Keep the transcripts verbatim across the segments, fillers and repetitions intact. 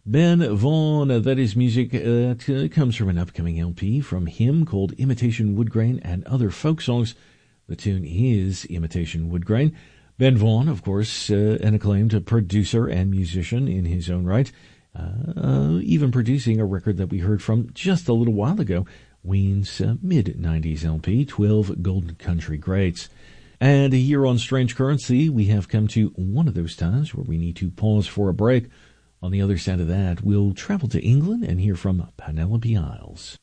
Ben Vaughn, uh, that is music uh, t- comes from an upcoming L P from him called Imitation Woodgrain and Other Folk Songs. The tune is Imitation Woodgrain. Ben Vaughn, of course, uh, an acclaimed producer and musician in his own right, uh, uh, even producing a record that we heard from just a little while ago, Ween's uh, mid nineties L P, twelve Golden Country Greats. And here on Strange Currency, we have come to one of those times where we need to pause for a break. On the other side of that, we'll travel to England and hear from Penelope Isles.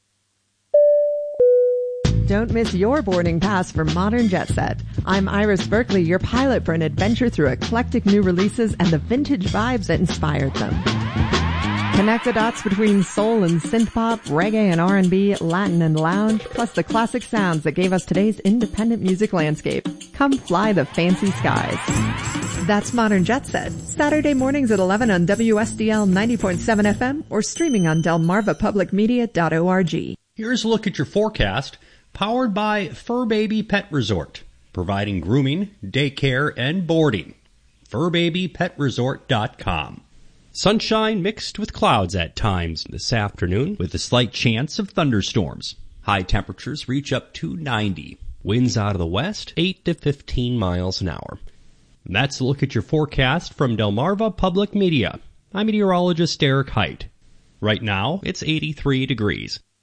Don't miss your boarding pass for Modern Jet Set. I'm Iris Berkeley, your pilot for an adventure through eclectic new releases and the vintage vibes that inspired them. Connect the dots between soul and synth-pop, reggae and R and B, Latin and lounge, plus the classic sounds that gave us today's independent music landscape. Come fly the fancy skies. That's Modern Jet Set, Saturday mornings at eleven on W S D L ninety point seven F M or streaming on delmarva public media dot org. Here's a look at your forecast, powered by Fur Baby Pet Resort, providing grooming, daycare, and boarding. fur baby pet resort dot com. Sunshine mixed with clouds at times this afternoon, with a slight chance of thunderstorms. High temperatures reach up to ninety. Winds out of the west, eight to fifteen miles an hour. And that's a look at your forecast from Delmarva Public Media. I'm meteorologist Derek Height. Right now, it's eighty-three degrees.